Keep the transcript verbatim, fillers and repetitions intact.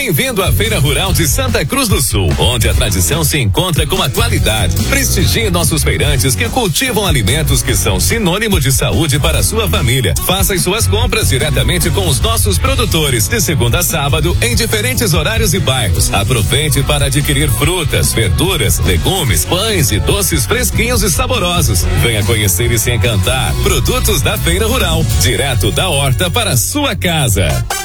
Bem-vindo à Feira Rural de Santa Cruz do Sul, onde a tradição se encontra com a qualidade. Prestigie nossos feirantes que cultivam alimentos que são sinônimo de saúde para a sua família. Faça as suas compras diretamente com os nossos produtores, de segunda a sábado, em diferentes horários e bairros. Aproveite para adquirir frutas, verduras, legumes, pães e doces fresquinhos e saborosos. Venha conhecer e se encantar. Produtos da Feira Rural, direto da horta para a sua casa.